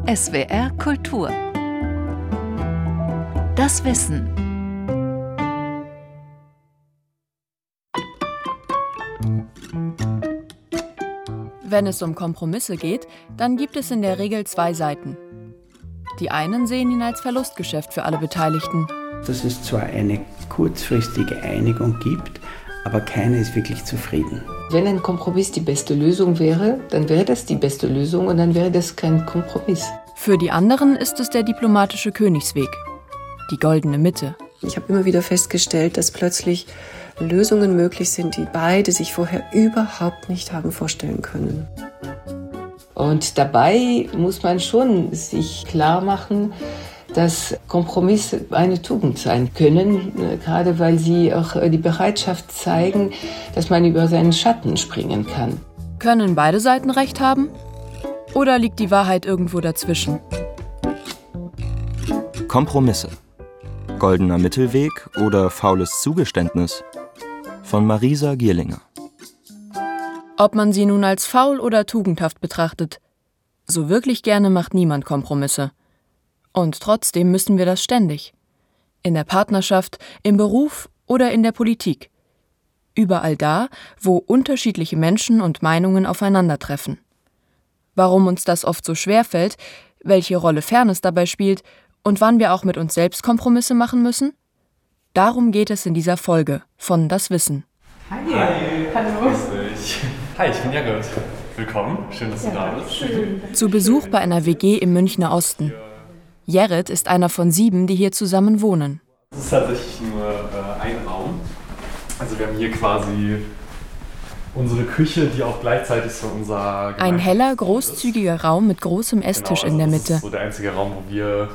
SWR Kultur. Das Wissen. Wenn es um Kompromisse geht, dann gibt es in der Regel zwei Seiten. Die einen sehen ihn als Verlustgeschäft für alle Beteiligten. Dass es zwar eine kurzfristige Einigung gibt, aber keiner ist wirklich zufrieden. Wenn ein Kompromiss die beste Lösung wäre, dann wäre das die beste Lösung und dann wäre das kein Kompromiss. Für die anderen ist es der diplomatische Königsweg, die goldene Mitte. Ich habe immer wieder festgestellt, dass plötzlich Lösungen möglich sind, die beide sich vorher überhaupt nicht haben vorstellen können. Und dabei muss man schon sich klar machen, dass Kompromisse eine Tugend sein können, gerade weil sie auch die Bereitschaft zeigen, dass man über seinen Schatten springen kann. Können beide Seiten recht haben? Oder liegt die Wahrheit irgendwo dazwischen? Kompromisse. Goldener Mittelweg oder faules Zugeständnis? Von Marisa Gierlinger. Ob man sie nun als faul oder tugendhaft betrachtet, so wirklich gerne macht niemand Kompromisse. Und trotzdem müssen wir das ständig. In der Partnerschaft, im Beruf oder in der Politik. Überall da, wo unterschiedliche Menschen und Meinungen aufeinandertreffen. Warum uns das oft so schwer fällt, welche Rolle Fairness dabei spielt und wann wir auch mit uns selbst Kompromisse machen müssen? Darum geht es in dieser Folge von Das Wissen. Hi. Hallo. Hi, ich bin Jared. Willkommen, schön, dass du da bist. Schön. Zu Besuch bei einer WG im Münchner Osten. Jared ist einer von 7, die hier zusammen wohnen. Es ist tatsächlich nur ein Raum. Also wir haben hier quasi unsere Küche, die auch gleichzeitig so unser Ein heller, großzügiger Raum mit großem Esstisch in der Mitte. Das ist so der einzige Raum, wo wir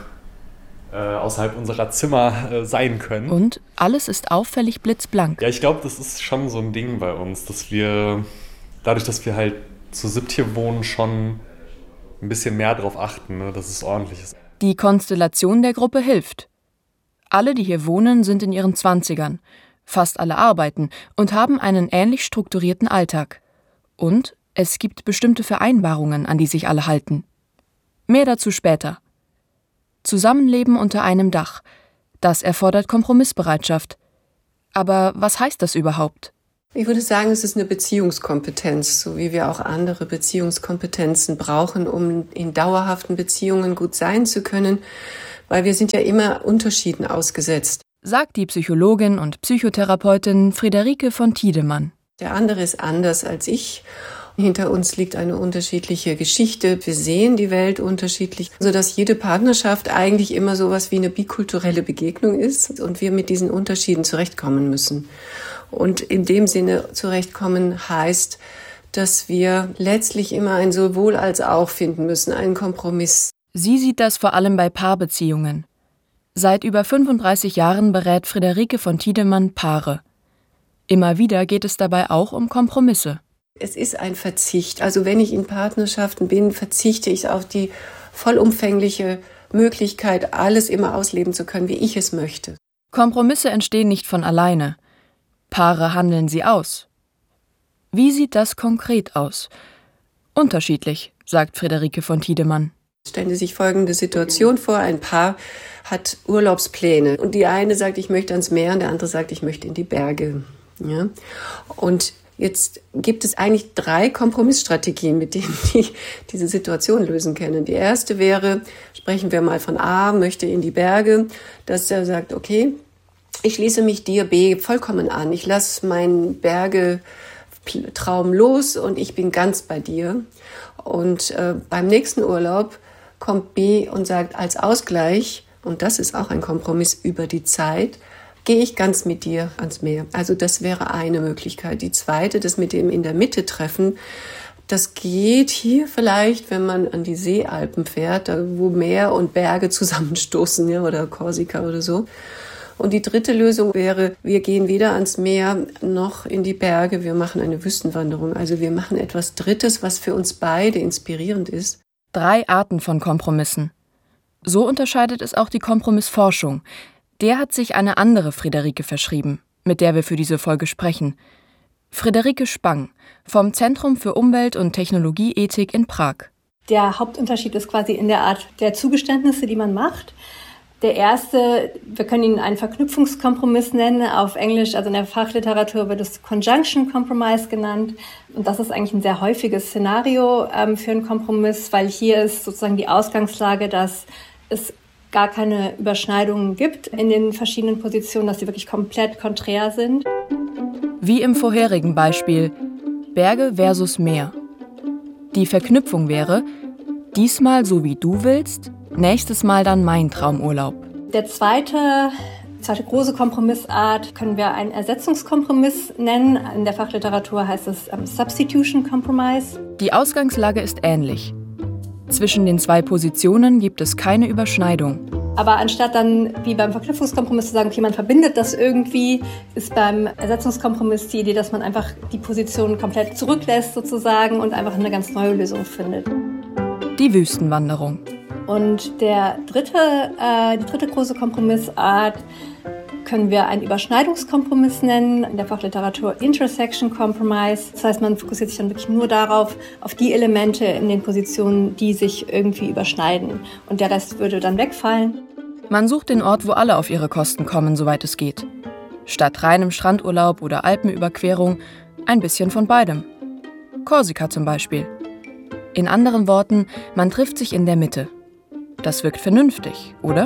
außerhalb unserer Zimmer sein können. Und alles ist auffällig blitzblank. Ja, ich glaube, das ist schon so ein Ding bei uns, dass wir, dadurch, dass wir halt zu 7 hier wohnen, schon ein bisschen mehr darauf achten, ne, dass es ordentlich ist. Die Konstellation der Gruppe hilft. Alle, die hier wohnen, sind in ihren 20ern. Fast alle arbeiten und haben einen ähnlich strukturierten Alltag. Und es gibt bestimmte Vereinbarungen, an die sich alle halten. Mehr dazu später. Zusammenleben unter einem Dach. Das erfordert Kompromissbereitschaft. Aber was heißt das überhaupt? Ich würde sagen, es ist eine Beziehungskompetenz, so wie wir auch andere Beziehungskompetenzen brauchen, um in dauerhaften Beziehungen gut sein zu können, weil wir sind ja immer Unterschieden ausgesetzt. Sagt die Psychologin und Psychotherapeutin Friederike von Tiedemann. Der andere ist anders als ich. Hinter uns liegt eine unterschiedliche Geschichte. Wir sehen die Welt unterschiedlich, sodass jede Partnerschaft eigentlich immer sowas wie eine bikulturelle Begegnung ist und wir mit diesen Unterschieden zurechtkommen müssen. Und in dem Sinne zurechtkommen heißt, dass wir letztlich immer ein Sowohl als auch finden müssen, einen Kompromiss. Sie sieht das vor allem bei Paarbeziehungen. Seit über 35 Jahren berät Friederike von Tiedemann Paare. Immer wieder geht es dabei auch um Kompromisse. Es ist ein Verzicht. Also wenn ich in Partnerschaften bin, verzichte ich auf die vollumfängliche Möglichkeit, alles immer ausleben zu können, wie ich es möchte. Kompromisse entstehen nicht von alleine. Paare handeln sie aus. Wie sieht das konkret aus? Unterschiedlich, sagt Friederike von Tiedemann. Stellen Sie sich folgende Situation vor, ein Paar hat Urlaubspläne und die eine sagt, ich möchte ans Meer und der andere sagt, ich möchte in die Berge. Ja? Und jetzt gibt es eigentlich 3 Kompromissstrategien, mit denen die diese Situation lösen können. Die erste wäre, sprechen wir mal von A, möchte in die Berge, dass er sagt, okay, ich schließe mich dir B vollkommen an. Ich lasse meinen Bergetraum los und ich bin ganz bei dir. Und beim nächsten Urlaub kommt B und sagt als Ausgleich, und das ist auch ein Kompromiss über die Zeit, gehe ich ganz mit dir ans Meer. Also das wäre eine Möglichkeit. Die zweite, das mit dem in der Mitte treffen, das geht hier vielleicht, wenn man an die Seealpen fährt, da wo Meer und Berge zusammenstoßen, ja, oder Korsika oder so. Und die dritte Lösung wäre, wir gehen weder ans Meer noch in die Berge, wir machen eine Wüstenwanderung. Also wir machen etwas Drittes, was für uns beide inspirierend ist. 3 Arten von Kompromissen. So unterscheidet es auch die Kompromissforschung. Der hat sich eine andere Friederike verschrieben, mit der wir für diese Folge sprechen. Friederike Spang vom Zentrum für Umwelt- und Technologieethik in Prag. Der Hauptunterschied ist quasi in der Art der Zugeständnisse, die man macht. Der erste, wir können ihn einen Verknüpfungskompromiss nennen, auf Englisch, also in der Fachliteratur wird es Conjunction Compromise genannt. Und das ist eigentlich ein sehr häufiges Szenario für einen Kompromiss, weil hier ist sozusagen die Ausgangslage, dass es gar keine Überschneidungen gibt in den verschiedenen Positionen, dass sie wirklich komplett konträr sind. Wie im vorherigen Beispiel, Berge versus Meer. Die Verknüpfung wäre, diesmal so wie du willst, nächstes Mal dann mein Traumurlaub. Der zweite große Kompromissart können wir einen Ersetzungskompromiss nennen. In der Fachliteratur heißt es Substitution Compromise. Die Ausgangslage ist ähnlich. Zwischen den zwei Positionen gibt es keine Überschneidung. Aber anstatt dann wie beim Verknüpfungskompromiss zu sagen, okay, man verbindet das irgendwie, ist beim Ersetzungskompromiss die Idee, dass man einfach die Position komplett zurücklässt sozusagen und einfach eine ganz neue Lösung findet. Die Wüstenwanderung. Und die dritte große Kompromissart können wir einen Überschneidungskompromiss nennen, in der Fachliteratur Intersection Compromise. Das heißt, man fokussiert sich dann wirklich nur darauf, auf die Elemente in den Positionen, die sich irgendwie überschneiden. Und der Rest würde dann wegfallen. Man sucht den Ort, wo alle auf ihre Kosten kommen, soweit es geht. Statt reinem Strandurlaub oder Alpenüberquerung ein bisschen von beidem. Korsika zum Beispiel. In anderen Worten, man trifft sich in der Mitte. Das wirkt vernünftig, oder?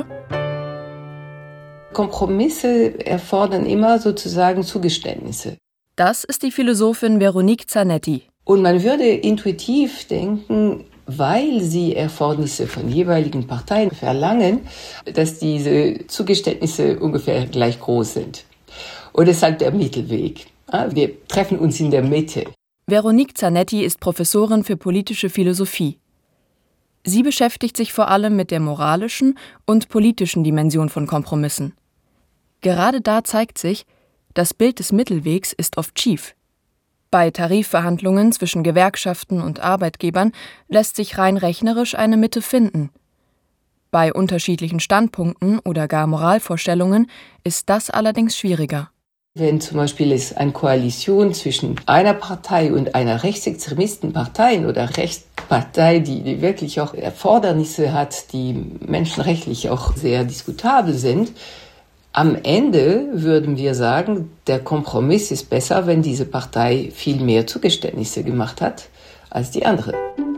Kompromisse erfordern immer sozusagen Zugeständnisse. Das ist die Philosophin Veronique Zanetti. Und man würde intuitiv denken, weil sie Erfordernisse von jeweiligen Parteien verlangen, dass diese Zugeständnisse ungefähr gleich groß sind. Und deshalb der Mittelweg. Wir treffen uns in der Mitte. Veronique Zanetti ist Professorin für politische Philosophie. Sie beschäftigt sich vor allem mit der moralischen und politischen Dimension von Kompromissen. Gerade da zeigt sich, das Bild des Mittelwegs ist oft schief. Bei Tarifverhandlungen zwischen Gewerkschaften und Arbeitgebern lässt sich rein rechnerisch eine Mitte finden. Bei unterschiedlichen Standpunkten oder gar Moralvorstellungen ist das allerdings schwieriger. Wenn zum Beispiel es eine Koalition zwischen einer Partei und einer Rechtsextremistenpartei oder Rechtspartei, die wirklich auch Erfordernisse hat, die menschenrechtlich auch sehr diskutabel sind, am Ende würden wir sagen, der Kompromiss ist besser, wenn diese Partei viel mehr Zugeständnisse gemacht hat als die andere.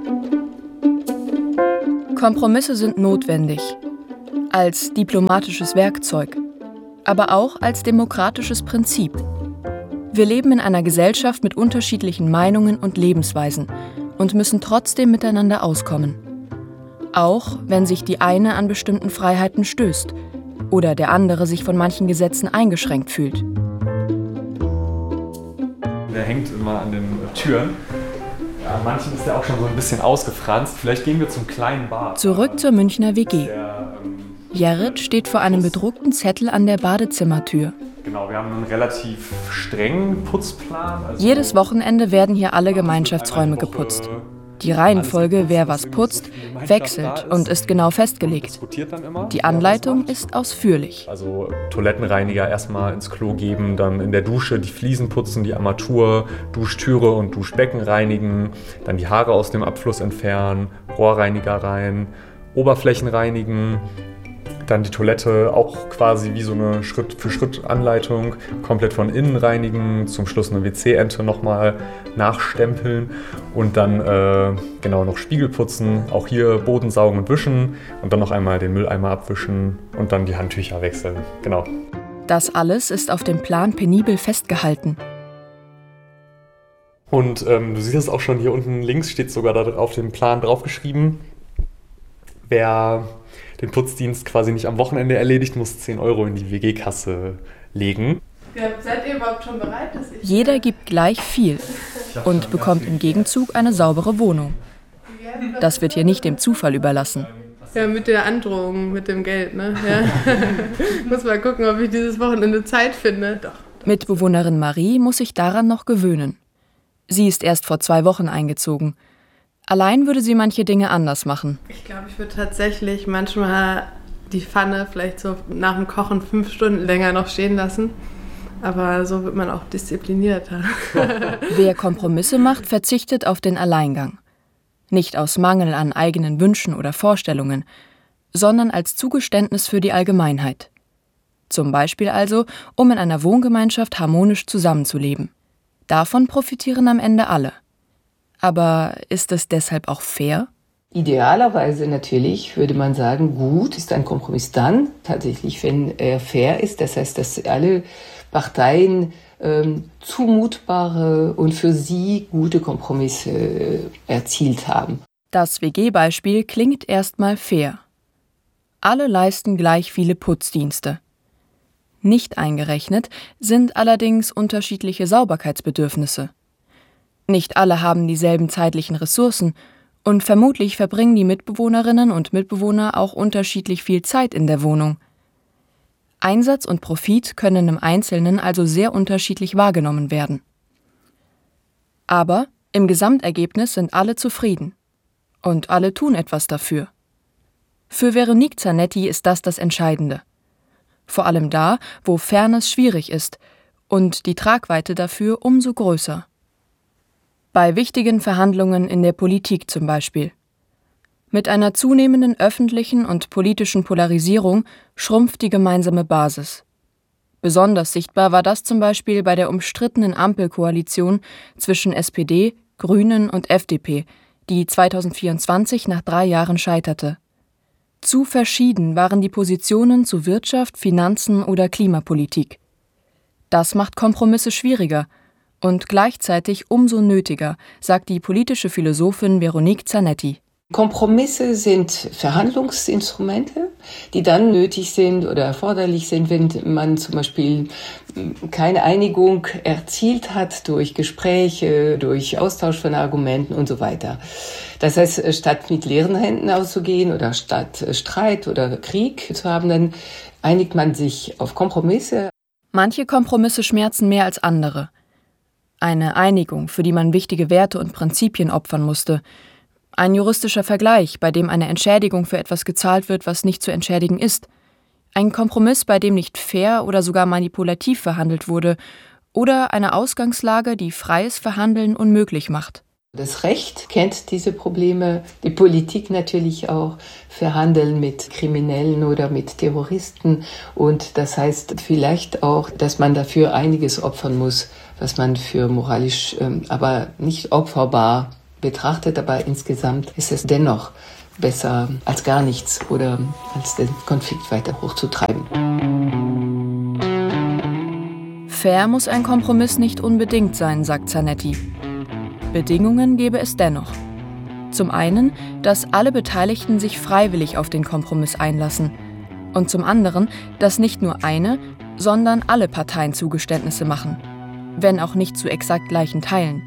Kompromisse sind notwendig, als diplomatisches Werkzeug, aber auch als demokratisches Prinzip. Wir leben in einer Gesellschaft mit unterschiedlichen Meinungen und Lebensweisen und müssen trotzdem miteinander auskommen. Auch wenn sich die eine an bestimmten Freiheiten stößt oder der andere sich von manchen Gesetzen eingeschränkt fühlt. Der hängt immer an den Türen. Ja, an manchen ist der auch schon so ein bisschen ausgefranst. Vielleicht gehen wir zum kleinen Bad. Zurück zur Münchner WG. Gerrit steht vor einem bedruckten Zettel an der Badezimmertür. Genau, wir haben einen relativ strengen Putzplan. Jedes Wochenende werden hier alle Gemeinschaftsräume geputzt. Die Reihenfolge, wer was putzt, wechselt und ist genau festgelegt. Die Anleitung ist ausführlich. Also Toilettenreiniger erstmal ins Klo geben, dann in der Dusche die Fliesen putzen, die Armatur, Duschtüre und Duschbecken reinigen, dann die Haare aus dem Abfluss entfernen, Rohrreiniger rein, Oberflächen reinigen, dann die Toilette auch quasi wie so eine Schritt-für-Schritt-Anleitung, komplett von innen reinigen, zum Schluss eine WC-Ente nochmal nachstempeln und dann noch Spiegel putzen, auch hier Boden saugen und wischen und dann noch einmal den Mülleimer abwischen und dann die Handtücher wechseln. Genau. Das alles ist auf dem Plan penibel festgehalten. Und du siehst es auch schon hier unten links, steht sogar da auf dem Plan draufgeschrieben, wer den Putzdienst quasi nicht am Wochenende erledigt, muss 10 € in die WG-Kasse legen. Ja, seid ihr überhaupt schon bereit? Jeder gibt gleich viel und bekommt im Gegenzug eine saubere Wohnung. Das wird hier nicht dem Zufall überlassen. Ja, mit der Androhung, mit dem Geld, ne? Ja. Muss mal gucken, ob ich dieses Wochenende Zeit finde. Doch. Mitbewohnerin Marie muss sich daran noch gewöhnen. Sie ist erst vor 2 Wochen eingezogen. Allein würde sie manche Dinge anders machen. Ich glaube, ich würde tatsächlich manchmal die Pfanne vielleicht so nach dem Kochen 5 Stunden länger noch stehen lassen. Aber so wird man auch disziplinierter. Wer Kompromisse macht, verzichtet auf den Alleingang. Nicht aus Mangel an eigenen Wünschen oder Vorstellungen, sondern als Zugeständnis für die Allgemeinheit. Zum Beispiel also, um in einer Wohngemeinschaft harmonisch zusammenzuleben. Davon profitieren am Ende alle. Aber ist es deshalb auch fair? Idealerweise natürlich würde man sagen, gut ist ein Kompromiss dann tatsächlich, wenn er fair ist. Das heißt, dass alle Parteien zumutbare und für sie gute Kompromisse erzielt haben. Das WG-Beispiel klingt erstmal fair. Alle leisten gleich viele Putzdienste. Nicht eingerechnet sind allerdings unterschiedliche Sauberkeitsbedürfnisse. Nicht alle haben dieselben zeitlichen Ressourcen und vermutlich verbringen die Mitbewohnerinnen und Mitbewohner auch unterschiedlich viel Zeit in der Wohnung. Einsatz und Profit können im Einzelnen also sehr unterschiedlich wahrgenommen werden. Aber im Gesamtergebnis sind alle zufrieden. Und alle tun etwas dafür. Für Veronique Zanetti ist das Entscheidende. Vor allem da, wo Fairness schwierig ist und die Tragweite dafür umso größer. Bei wichtigen Verhandlungen in der Politik zum Beispiel. Mit einer zunehmenden öffentlichen und politischen Polarisierung schrumpft die gemeinsame Basis. Besonders sichtbar war das zum Beispiel bei der umstrittenen Ampelkoalition zwischen SPD, Grünen und FDP, die 2024 nach 3 Jahren scheiterte. Zu verschieden waren die Positionen zu Wirtschaft, Finanzen oder Klimapolitik. Das macht Kompromisse schwieriger und gleichzeitig umso nötiger, sagt die politische Philosophin Veronique Zanetti. Kompromisse sind Verhandlungsinstrumente, die dann nötig sind oder erforderlich sind, wenn man zum Beispiel keine Einigung erzielt hat durch Gespräche, durch Austausch von Argumenten und so weiter. Das heißt, statt mit leeren Händen auszugehen oder statt Streit oder Krieg zu haben, dann einigt man sich auf Kompromisse. Manche Kompromisse schmerzen mehr als andere. Eine Einigung, für die man wichtige Werte und Prinzipien opfern musste. Ein juristischer Vergleich, bei dem eine Entschädigung für etwas gezahlt wird, was nicht zu entschädigen ist. Ein Kompromiss, bei dem nicht fair oder sogar manipulativ verhandelt wurde. Oder eine Ausgangslage, die freies Verhandeln unmöglich macht. Das Recht kennt diese Probleme, die Politik natürlich auch, Verhandeln mit Kriminellen oder mit Terroristen. Und das heißt vielleicht auch, dass man dafür einiges opfern muss, was man für moralisch, aber nicht opferbar betrachtet, aber insgesamt ist es dennoch besser als gar nichts oder als den Konflikt weiter hochzutreiben. Fair muss ein Kompromiss nicht unbedingt sein, sagt Zanetti. Bedingungen gäbe es dennoch. Zum einen, dass alle Beteiligten sich freiwillig auf den Kompromiss einlassen. Und zum anderen, dass nicht nur eine, sondern alle Parteien Zugeständnisse machen. Wenn auch nicht zu exakt gleichen Teilen.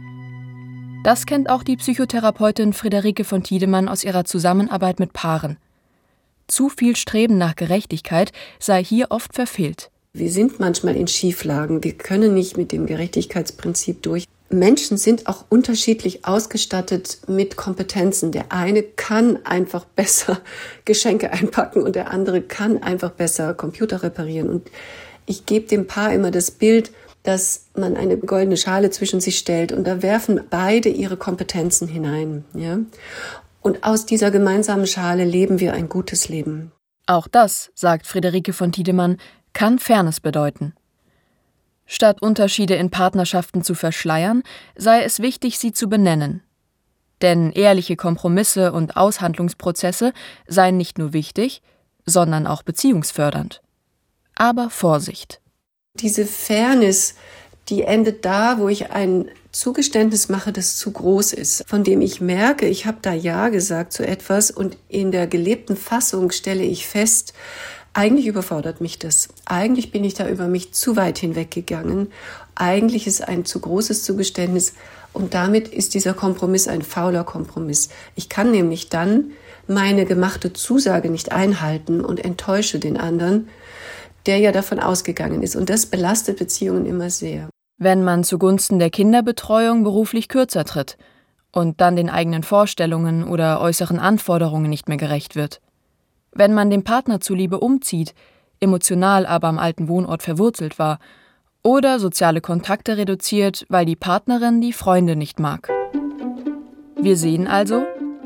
Das kennt auch die Psychotherapeutin Friederike von Tiedemann aus ihrer Zusammenarbeit mit Paaren. Zu viel Streben nach Gerechtigkeit sei hier oft verfehlt. Wir sind manchmal in Schieflagen. Wir können nicht mit dem Gerechtigkeitsprinzip durch. Menschen sind auch unterschiedlich ausgestattet mit Kompetenzen. Der eine kann einfach besser Geschenke einpacken und der andere kann einfach besser Computer reparieren. Und ich gebe dem Paar immer das Bild, dass man eine goldene Schale zwischen sich stellt und da werfen beide ihre Kompetenzen hinein. Ja? Und aus dieser gemeinsamen Schale leben wir ein gutes Leben. Auch das, sagt Friederike von Tiedemann, kann Fairness bedeuten. Statt Unterschiede in Partnerschaften zu verschleiern, sei es wichtig, sie zu benennen. Denn ehrliche Kompromisse und Aushandlungsprozesse seien nicht nur wichtig, sondern auch beziehungsfördernd. Aber Vorsicht! Diese Fairness, die endet da, wo ich ein Zugeständnis mache, das zu groß ist, von dem ich merke, ich habe da Ja gesagt zu etwas und in der gelebten Fassung stelle ich fest, eigentlich überfordert mich das. Eigentlich bin ich da über mich zu weit hinweggegangen. Eigentlich ist ein zu großes Zugeständnis und damit ist dieser Kompromiss ein fauler Kompromiss. Ich kann nämlich dann meine gemachte Zusage nicht einhalten und enttäusche den anderen, der ja davon ausgegangen ist. Und das belastet Beziehungen immer sehr. Wenn man zugunsten der Kinderbetreuung beruflich kürzer tritt und dann den eigenen Vorstellungen oder äußeren Anforderungen nicht mehr gerecht wird. Wenn man dem Partner zuliebe umzieht, emotional aber am alten Wohnort verwurzelt war oder soziale Kontakte reduziert, weil die Partnerin die Freunde nicht mag. Wir sehen also,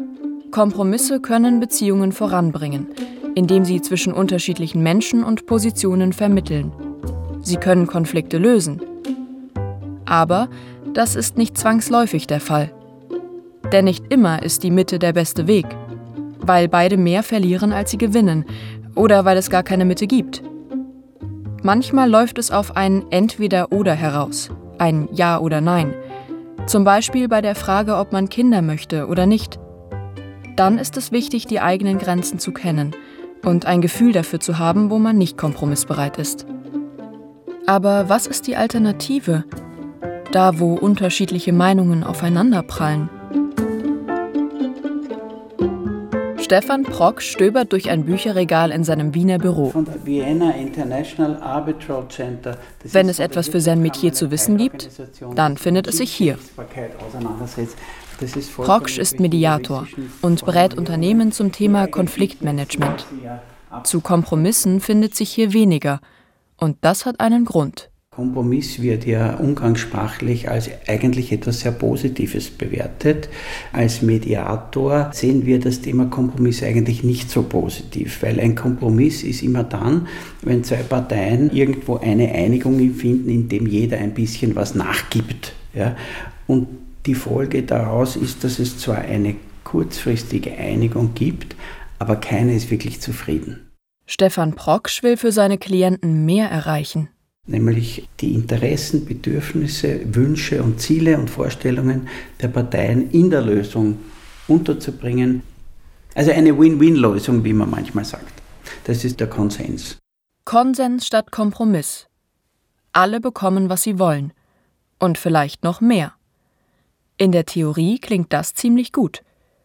Kompromisse können Beziehungen voranbringen, indem sie zwischen unterschiedlichen Menschen und Positionen vermitteln. Sie können Konflikte lösen. Aber das ist nicht zwangsläufig der Fall. Denn nicht immer ist die Mitte der beste Weg, weil beide mehr verlieren, als sie gewinnen, oder weil es gar keine Mitte gibt. Manchmal läuft es auf ein Entweder-oder heraus, ein Ja oder Nein. Zum Beispiel bei der Frage, ob man Kinder möchte oder nicht. Dann ist es wichtig, die eigenen Grenzen zu kennen und ein Gefühl dafür zu haben, wo man nicht kompromissbereit ist. Aber was ist die Alternative? Da, wo unterschiedliche Meinungen aufeinanderprallen. Stefan Prock stöbert durch ein Bücherregal in seinem Wiener Büro. Von der Vienna International Arbitral Center. Wenn es etwas für sein Metier zu wissen gibt, dann findet es sich hier. Prock ist Mediator und berät Unternehmen zum Thema Konfliktmanagement. Zu Kompromissen findet sich hier weniger. Und das hat einen Grund. Kompromiss wird ja umgangssprachlich als eigentlich etwas sehr Positives bewertet. Als Mediator sehen wir das Thema Kompromiss eigentlich nicht so positiv, weil ein Kompromiss ist immer dann, wenn zwei Parteien irgendwo eine Einigung finden, indem jeder ein bisschen was nachgibt. Ja? Und die Folge daraus ist, dass es zwar eine kurzfristige Einigung gibt, aber keiner ist wirklich zufrieden. Stefan Prock will für seine Klienten mehr erreichen. Nämlich die Interessen, Bedürfnisse, Wünsche und Ziele und Vorstellungen der Parteien in der Lösung unterzubringen. Also eine Win-Win-Lösung, wie man manchmal sagt. Das ist der Konsens. Konsens statt Kompromiss. Alle bekommen, was sie wollen. Und vielleicht noch mehr. In der Theorie klingt das ziemlich gut.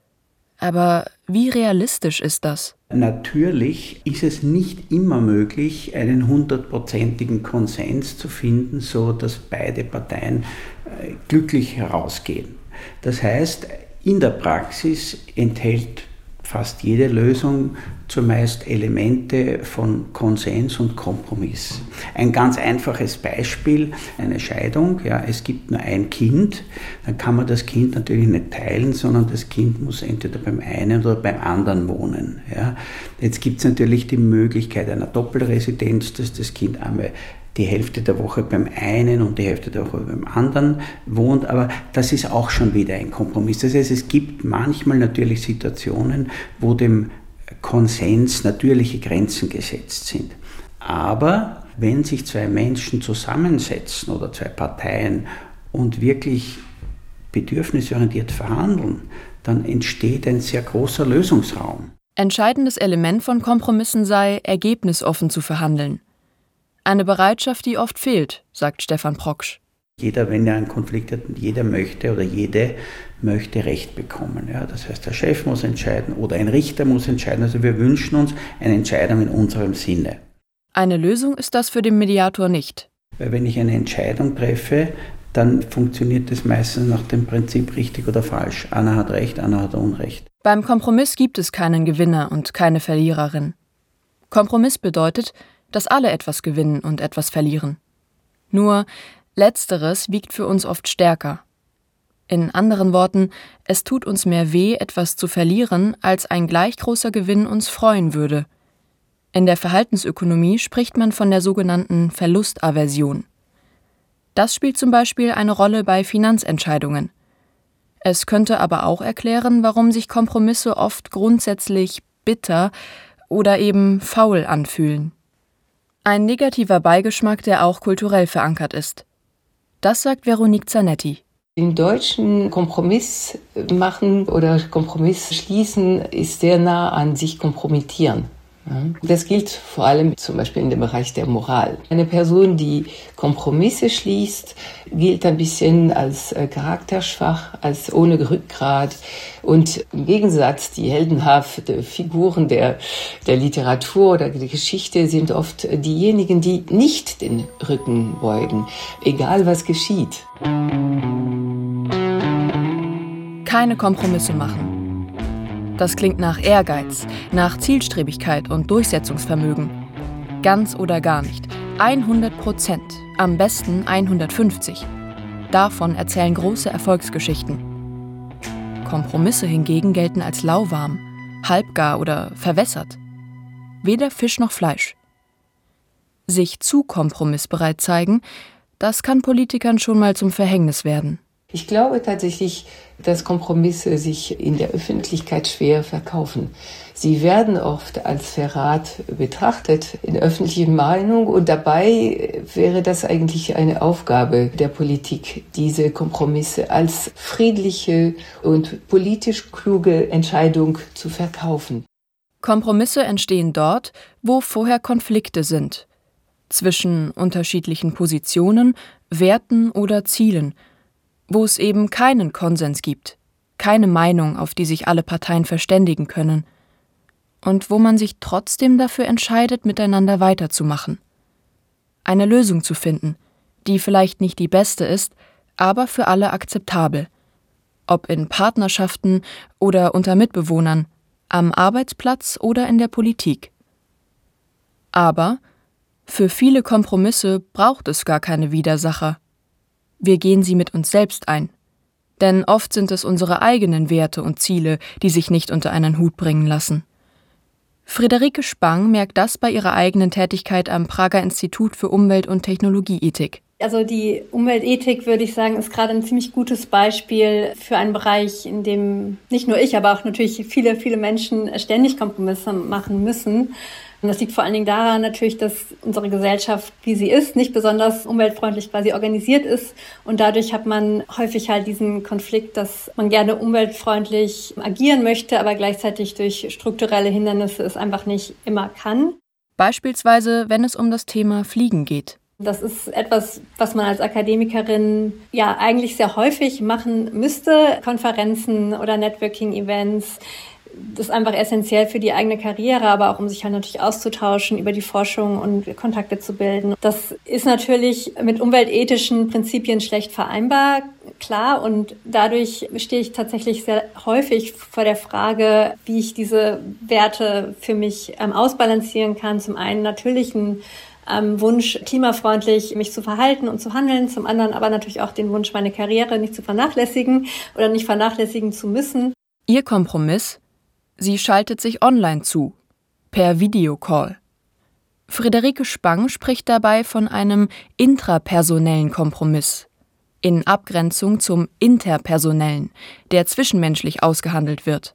Aber wie realistisch ist das? Natürlich ist es nicht immer möglich, einen 100%igen Konsens zu finden, so dass beide Parteien glücklich herausgehen. Das heißt, in der Praxis enthält fast jede Lösung zumeist Elemente von Konsens und Kompromiss. Ein ganz einfaches Beispiel, eine Scheidung. Ja, es gibt nur ein Kind, dann kann man das Kind natürlich nicht teilen, sondern das Kind muss entweder beim einen oder beim anderen wohnen. Ja. Jetzt gibt es natürlich die Möglichkeit einer Doppelresidenz, dass das Kind einmal die Hälfte der Woche beim einen und die Hälfte der Woche beim anderen wohnt, aber das ist auch schon wieder ein Kompromiss. Das heißt, es gibt manchmal natürlich Situationen, wo dem Konsens natürliche Grenzen gesetzt sind. Aber wenn sich zwei Menschen zusammensetzen oder zwei Parteien und wirklich bedürfnisorientiert verhandeln, dann entsteht ein sehr großer Lösungsraum. Entscheidendes Element von Kompromissen sei, ergebnisoffen zu verhandeln. Eine Bereitschaft, die oft fehlt, sagt Stefan Prock. Jeder, wenn er einen Konflikt hat, jeder möchte oder jede möchte Recht bekommen. Ja, das heißt, der Chef muss entscheiden oder ein Richter muss entscheiden. Also wir wünschen uns eine Entscheidung in unserem Sinne. Eine Lösung ist das für den Mediator nicht. Weil wenn ich eine Entscheidung treffe, dann funktioniert das meistens nach dem Prinzip richtig oder falsch. Einer hat Recht, einer hat Unrecht. Beim Kompromiss gibt es keinen Gewinner und keine Verliererin. Kompromiss bedeutet, dass alle etwas gewinnen und etwas verlieren. Nur Letzteres wiegt für uns oft stärker. In anderen Worten, es tut uns mehr weh, etwas zu verlieren, als ein gleich großer Gewinn uns freuen würde. In der Verhaltensökonomie spricht man von der sogenannten Verlustaversion. Das spielt zum Beispiel eine Rolle bei Finanzentscheidungen. Es könnte aber auch erklären, warum sich Kompromisse oft grundsätzlich bitter oder eben faul anfühlen. Ein negativer Beigeschmack, der auch kulturell verankert ist. Das sagt Veronique Zanetti. Im Deutschen Kompromiss machen oder Kompromiss schließen ist sehr nah an sich kompromittieren. Das gilt vor allem zum Beispiel in dem Bereich der Moral. Eine Person, die Kompromisse schließt, gilt ein bisschen als charakterschwach, als ohne Rückgrat. Und im Gegensatz, die heldenhaften Figuren der Literatur oder der Geschichte sind oft diejenigen, die nicht den Rücken beugen, egal was geschieht. Keine Kompromisse machen. Das klingt nach Ehrgeiz, nach Zielstrebigkeit und Durchsetzungsvermögen. Ganz oder gar nicht. 100%, am besten 150. Davon erzählen große Erfolgsgeschichten. Kompromisse hingegen gelten als lauwarm, halbgar oder verwässert. Weder Fisch noch Fleisch. Sich zu kompromissbereit zeigen, das kann Politikern schon mal zum Verhängnis werden. Ich glaube tatsächlich, dass Kompromisse sich in der Öffentlichkeit schwer verkaufen. Sie werden oft als Verrat betrachtet in der öffentlichen Meinung und dabei wäre das eigentlich eine Aufgabe der Politik, diese Kompromisse als friedliche und politisch kluge Entscheidung zu verkaufen. Kompromisse entstehen dort, wo vorher Konflikte sind. Zwischen unterschiedlichen Positionen, Werten oder Zielen, wo es eben keinen Konsens gibt, keine Meinung, auf die sich alle Parteien verständigen können, und wo man sich trotzdem dafür entscheidet, miteinander weiterzumachen. Eine Lösung zu finden, die vielleicht nicht die beste ist, aber für alle akzeptabel. Ob in Partnerschaften oder unter Mitbewohnern, am Arbeitsplatz oder in der Politik. Aber für viele Kompromisse braucht es gar keine Widersacher. Wir gehen sie mit uns selbst ein. Denn oft sind es unsere eigenen Werte und Ziele, die sich nicht unter einen Hut bringen lassen. Friederike Spang merkt das bei ihrer eigenen Tätigkeit am Prager Institut für Umwelt- und Technologieethik. Also die Umweltethik, würde ich sagen, ist gerade ein ziemlich gutes Beispiel für einen Bereich, in dem nicht nur ich, aber auch natürlich viele, viele Menschen ständig Kompromisse machen müssen. Und das liegt vor allen Dingen daran natürlich, dass unsere Gesellschaft, wie sie ist, nicht besonders umweltfreundlich quasi organisiert ist. Und dadurch hat man häufig halt diesen Konflikt, dass man gerne umweltfreundlich agieren möchte, aber gleichzeitig durch strukturelle Hindernisse es einfach nicht immer kann. Beispielsweise, wenn es um das Thema Fliegen geht. Das ist etwas, was man als Akademikerin ja eigentlich sehr häufig machen müsste. Konferenzen oder Networking-Events. Das ist einfach essentiell für die eigene Karriere, aber auch um sich halt natürlich auszutauschen, über die Forschung und Kontakte zu bilden. Das ist natürlich mit umweltethischen Prinzipien schlecht vereinbar, klar. Und dadurch stehe ich tatsächlich sehr häufig vor der Frage, wie ich diese Werte für mich ausbalancieren kann. Zum einen natürlich ein Wunsch, klimafreundlich mich zu verhalten und zu handeln, zum anderen aber natürlich auch den Wunsch, meine Karriere nicht zu vernachlässigen oder nicht vernachlässigen zu müssen. Ihr Kompromiss? Sie schaltet sich online zu, per Videocall. Friederike Spang spricht dabei von einem intrapersonellen Kompromiss, in Abgrenzung zum interpersonellen, der zwischenmenschlich ausgehandelt wird.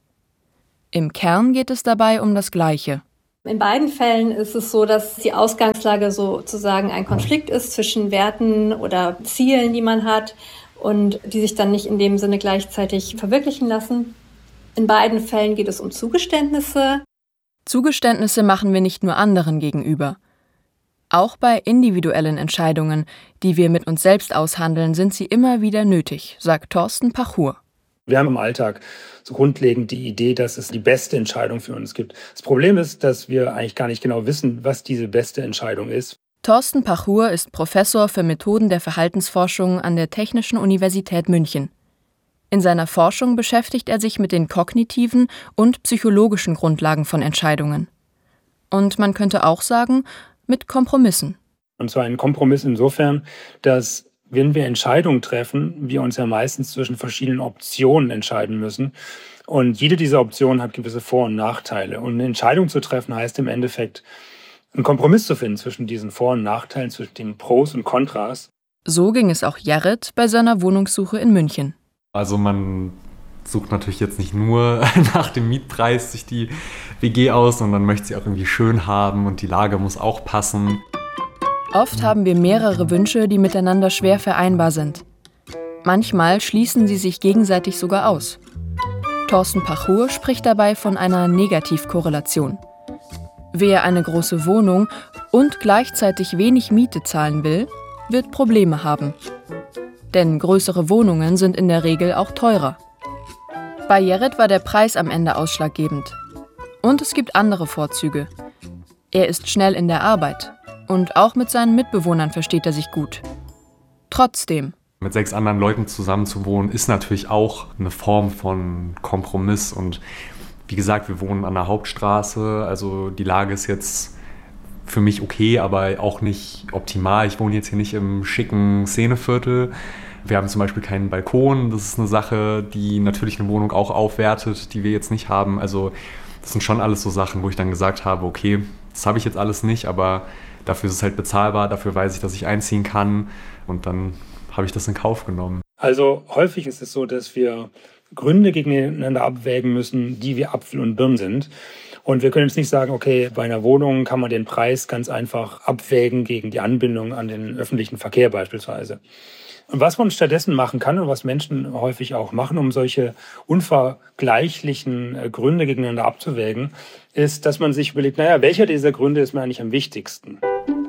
Im Kern geht es dabei um das Gleiche. In beiden Fällen ist es so, dass die Ausgangslage sozusagen ein Konflikt ist zwischen Werten oder Zielen, die man hat und die sich dann nicht in dem Sinne gleichzeitig verwirklichen lassen. In beiden Fällen geht es um Zugeständnisse. Zugeständnisse machen wir nicht nur anderen gegenüber. Auch bei individuellen Entscheidungen, die wir mit uns selbst aushandeln, sind sie immer wieder nötig, sagt Thorsten Pachur. Wir haben im Alltag so grundlegend die Idee, dass es die beste Entscheidung für uns gibt. Das Problem ist, dass wir eigentlich gar nicht genau wissen, was diese beste Entscheidung ist. Thorsten Pachur ist Professor für Methoden der Verhaltensforschung an der Technischen Universität München. In seiner Forschung beschäftigt er sich mit den kognitiven und psychologischen Grundlagen von Entscheidungen. Und man könnte auch sagen, mit Kompromissen. Und zwar ein Kompromiss insofern, dass wenn wir Entscheidungen treffen, wir uns ja meistens zwischen verschiedenen Optionen entscheiden müssen. Und jede dieser Optionen hat gewisse Vor- und Nachteile. Und eine Entscheidung zu treffen heißt im Endeffekt, einen Kompromiss zu finden zwischen diesen Vor- und Nachteilen, zwischen den Pros und Kontras. So ging es auch Jared bei seiner Wohnungssuche in München. Also man sucht natürlich jetzt nicht nur nach dem Mietpreis sich die WG aus, sondern möchte sie auch irgendwie schön haben und die Lage muss auch passen. Oft haben wir mehrere Wünsche, die miteinander schwer vereinbar sind. Manchmal schließen sie sich gegenseitig sogar aus. Thorsten Pachur spricht dabei von einer Negativkorrelation. Wer eine große Wohnung und gleichzeitig wenig Miete zahlen will, wird Probleme haben. Denn größere Wohnungen sind in der Regel auch teurer. Bei Jared war der Preis am Ende ausschlaggebend. Und es gibt andere Vorzüge. Er ist schnell in der Arbeit. Und auch mit seinen Mitbewohnern versteht er sich gut. Trotzdem. Mit 6 anderen Leuten zusammen zu wohnen, ist natürlich auch eine Form von Kompromiss. Und wie gesagt, wir wohnen an der Hauptstraße. Also die Lage ist jetzt für mich okay, aber auch nicht optimal. Ich wohne jetzt hier nicht im schicken Szeneviertel. Wir haben zum Beispiel keinen Balkon. Das ist eine Sache, die natürlich eine Wohnung auch aufwertet, die wir jetzt nicht haben. Also das sind schon alles so Sachen, wo ich dann gesagt habe, okay, das habe ich jetzt alles nicht, aber dafür ist es halt bezahlbar, dafür weiß ich, dass ich einziehen kann und dann habe ich das in Kauf genommen. Also häufig ist es so, dass wir Gründe gegeneinander abwägen müssen, die wie Apfel und Birnen sind. Und wir können jetzt nicht sagen, okay, bei einer Wohnung kann man den Preis ganz einfach abwägen gegen die Anbindung an den öffentlichen Verkehr beispielsweise. Und was man stattdessen machen kann und was Menschen häufig auch machen, um solche unvergleichlichen Gründe gegeneinander abzuwägen, ist, dass man sich überlegt, welcher dieser Gründe ist mir eigentlich am wichtigsten?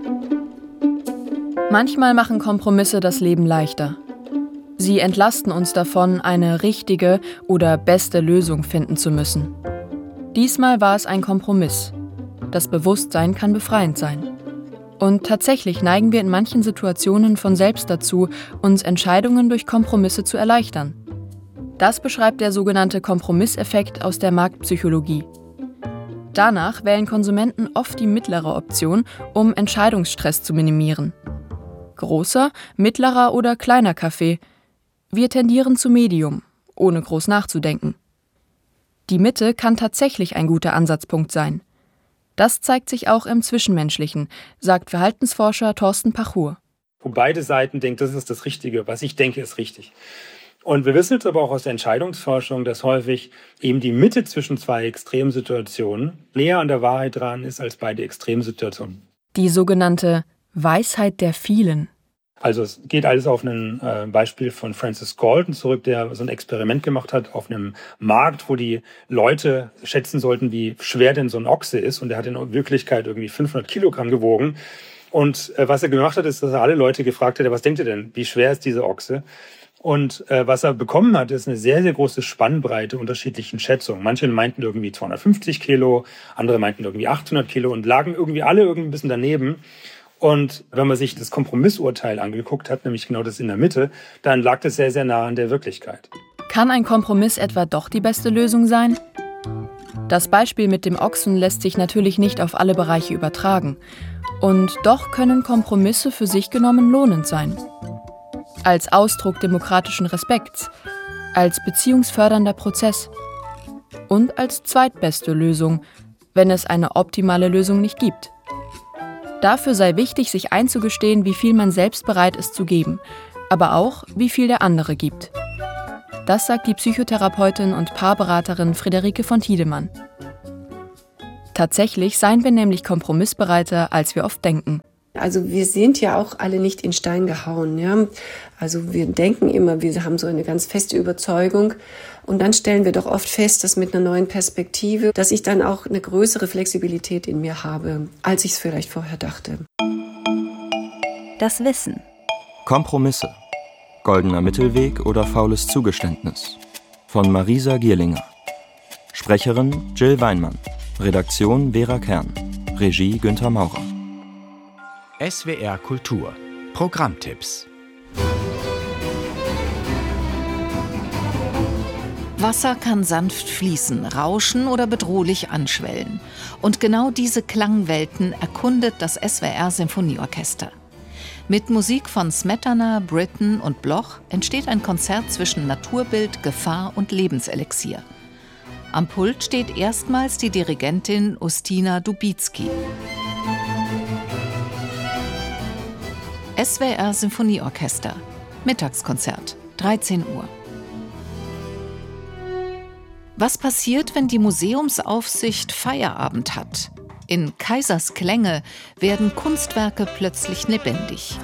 Manchmal machen Kompromisse das Leben leichter. Sie entlasten uns davon, eine richtige oder beste Lösung finden zu müssen. Diesmal war es ein Kompromiss. Das Bewusstsein kann befreiend sein. Und tatsächlich neigen wir in manchen Situationen von selbst dazu, uns Entscheidungen durch Kompromisse zu erleichtern. Das beschreibt der sogenannte Kompromisseffekt aus der Marktpsychologie. Danach wählen Konsumenten oft die mittlere Option, um Entscheidungsstress zu minimieren. Großer, mittlerer oder kleiner Kaffee. Wir tendieren zu Medium, ohne groß nachzudenken. Die Mitte kann tatsächlich ein guter Ansatzpunkt sein. Das zeigt sich auch im Zwischenmenschlichen, sagt Verhaltensforscher Thorsten Pachur. Wo beide Seiten denken, das ist das Richtige, was ich denke, ist richtig. Und wir wissen jetzt aber auch aus der Entscheidungsforschung, dass häufig eben die Mitte zwischen zwei Extremsituationen näher an der Wahrheit dran ist als beide Extremsituationen. Die sogenannte Weisheit der Vielen. Also es geht alles auf ein Beispiel von Francis Galton zurück, der so ein Experiment gemacht hat auf einem Markt, wo die Leute schätzen sollten, wie schwer denn so ein Ochse ist. Und er hat in Wirklichkeit irgendwie 500 Kilogramm gewogen. Und was er gemacht hat, ist, dass er alle Leute gefragt hat, was denkt ihr denn, wie schwer ist diese Ochse? Und was er bekommen hat, ist eine sehr, sehr große Spannbreite unterschiedlichen Schätzungen. Manche meinten irgendwie 250 Kilo, andere meinten irgendwie 800 Kilo und lagen irgendwie alle irgendwie ein bisschen daneben. Und wenn man sich das Kompromissurteil angeguckt hat, nämlich genau das in der Mitte, dann lag das sehr, sehr nah an der Wirklichkeit. Kann ein Kompromiss etwa doch die beste Lösung sein? Das Beispiel mit dem Ochsen lässt sich natürlich nicht auf alle Bereiche übertragen. Und doch können Kompromisse für sich genommen lohnend sein. Als Ausdruck demokratischen Respekts, als beziehungsfördernder Prozess und als zweitbeste Lösung, wenn es eine optimale Lösung nicht gibt. Dafür sei wichtig, sich einzugestehen, wie viel man selbst bereit ist zu geben, aber auch, wie viel der andere gibt. Das sagt die Psychotherapeutin und Paarberaterin Friederike von Tiedemann. Tatsächlich seien wir nämlich kompromissbereiter, als wir oft denken. Also wir sind ja auch alle nicht in Stein gehauen. Ja? Also wir denken immer, wir haben so eine ganz feste Überzeugung und dann stellen wir doch oft fest, dass mit einer neuen Perspektive, dass ich dann auch eine größere Flexibilität in mir habe, als ich es vielleicht vorher dachte. Das Wissen. Kompromisse. Goldener Mittelweg oder faules Zugeständnis. Von Marisa Gierlinger. Sprecherin Jill Weinmann. Redaktion Vera Kern. Regie Günther Maurer. SWR Kultur. Programmtipps. Wasser kann sanft fließen, rauschen oder bedrohlich anschwellen. Und genau diese Klangwelten erkundet das SWR Sinfonieorchester. Mit Musik von Smetana, Britten und Bloch entsteht ein Konzert zwischen Naturbild, Gefahr und Lebenselixier. Am Pult steht erstmals die Dirigentin Ustina Dubicki. SWR Sinfonieorchester. Mittagskonzert, 13 Uhr. Was passiert, wenn die Museumsaufsicht Feierabend hat? In Kaisers Klänge werden Kunstwerke plötzlich lebendig.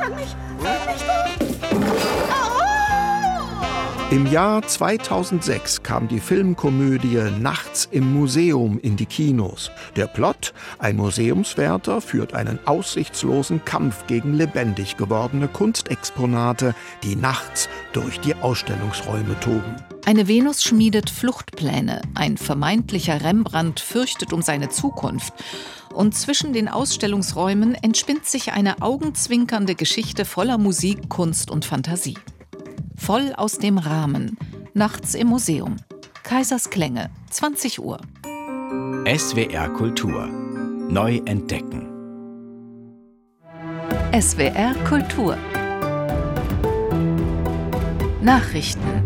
Im Jahr 2006 kam die Filmkomödie Nachts im Museum in die Kinos. Der Plot: Ein Museumswärter führt einen aussichtslosen Kampf gegen lebendig gewordene Kunstexponate, die nachts durch die Ausstellungsräume toben. Eine Venus schmiedet Fluchtpläne, ein vermeintlicher Rembrandt fürchtet um seine Zukunft. Und zwischen den Ausstellungsräumen entspinnt sich eine augenzwinkernde Geschichte voller Musik, Kunst und Fantasie. Voll aus dem Rahmen. Nachts im Museum. Kaisers Klänge, 20 Uhr. SWR Kultur. Neu entdecken. SWR Kultur. Nachrichten.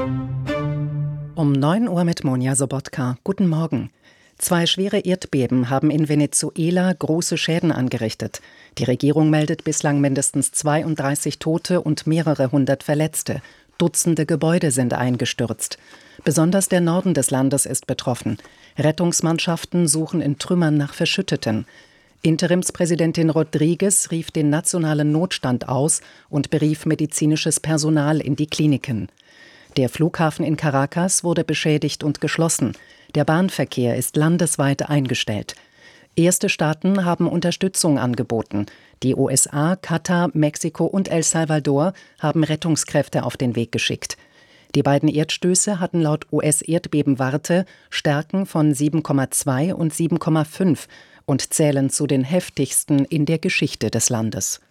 Um 9 Uhr mit Monja Sobotka. Guten Morgen. 2 schwere Erdbeben haben in Venezuela große Schäden angerichtet. Die Regierung meldet bislang mindestens 32 Tote und mehrere hundert Verletzte. Dutzende Gebäude sind eingestürzt. Besonders der Norden des Landes ist betroffen. Rettungsmannschaften suchen in Trümmern nach Verschütteten. Interimspräsidentin Rodriguez rief den nationalen Notstand aus und berief medizinisches Personal in die Kliniken. Der Flughafen in Caracas wurde beschädigt und geschlossen. Der Bahnverkehr ist landesweit eingestellt. Erste Staaten haben Unterstützung angeboten. Die USA, Katar, Mexiko und El Salvador haben Rettungskräfte auf den Weg geschickt. Die beiden Erdstöße hatten laut US-Erdbebenwarte Stärken von 7,2 und 7,5 und zählen zu den heftigsten in der Geschichte des Landes.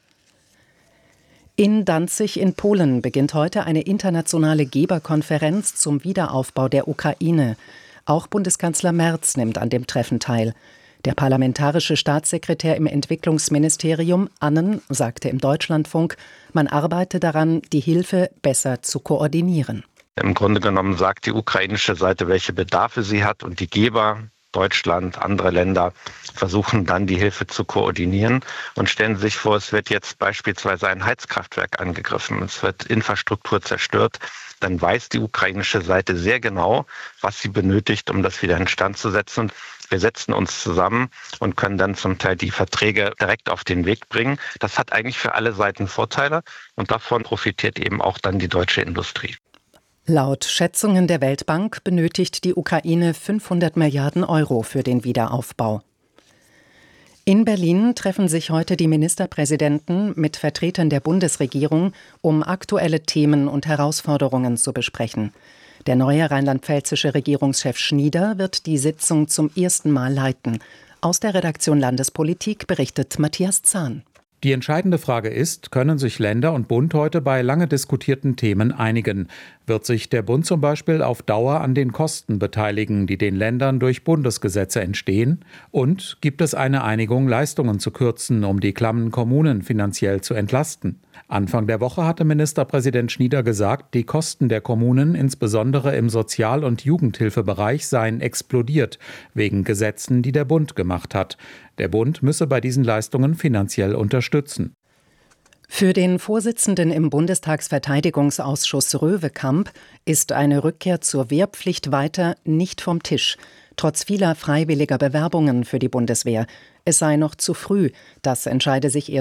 In Danzig in Polen beginnt heute eine internationale Geberkonferenz zum Wiederaufbau der Ukraine. Auch Bundeskanzler Merz nimmt an dem Treffen teil. Der parlamentarische Staatssekretär im Entwicklungsministerium, Annen, sagte im Deutschlandfunk, man arbeite daran, die Hilfe besser zu koordinieren. Im Grunde genommen sagt die ukrainische Seite, welche Bedarfe sie hat, und die Geber, Deutschland, andere Länder, versuchen dann die Hilfe zu koordinieren und stellen sich vor, es wird jetzt beispielsweise ein Heizkraftwerk angegriffen, es wird Infrastruktur zerstört, dann weiß die ukrainische Seite sehr genau, was sie benötigt, um das wieder instand zu setzen. Und wir setzen uns zusammen und können dann zum Teil die Verträge direkt auf den Weg bringen. Das hat eigentlich für alle Seiten Vorteile und davon profitiert eben auch dann die deutsche Industrie. Laut Schätzungen der Weltbank benötigt die Ukraine 500 Milliarden Euro für den Wiederaufbau. In Berlin treffen sich heute die Ministerpräsidenten mit Vertretern der Bundesregierung, um aktuelle Themen und Herausforderungen zu besprechen. Der neue rheinland-pfälzische Regierungschef Schnieder wird die Sitzung zum ersten Mal leiten. Aus der Redaktion Landespolitik berichtet Matthias Zahn. Die entscheidende Frage ist, können sich Länder und Bund heute bei lange diskutierten Themen einigen? Wird sich der Bund zum Beispiel auf Dauer an den Kosten beteiligen, die den Ländern durch Bundesgesetze entstehen? Und gibt es eine Einigung, Leistungen zu kürzen, um die klammen Kommunen finanziell zu entlasten? Anfang der Woche hatte Ministerpräsident Schnieder gesagt, die Kosten der Kommunen, insbesondere im Sozial- und Jugendhilfebereich, seien explodiert, wegen Gesetzen, die der Bund gemacht hat. Der Bund müsse bei diesen Leistungen finanziell unterstützen. Für den Vorsitzenden im Bundestagsverteidigungsausschuss Röwekamp ist eine Rückkehr zur Wehrpflicht weiter nicht vom Tisch, trotz vieler freiwilliger Bewerbungen für die Bundeswehr. Es sei noch zu früh, das entscheide sich erst